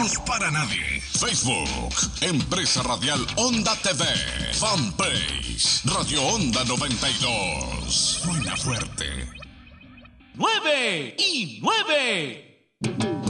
somos para nadie. Facebook, Empresa Radial Onda TV. Fanpage, Radio Onda 92. Suena fuerte. 9 y 9.